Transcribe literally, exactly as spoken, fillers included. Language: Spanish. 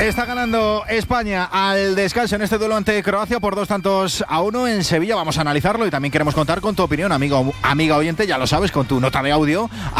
Está ganando España al descanso en este duelo ante Croacia por dos tantos a uno en Sevilla. Vamos a analizarlo y también queremos contar con tu opinión, amigo, amiga oyente, ya lo sabes, con tu nota de audio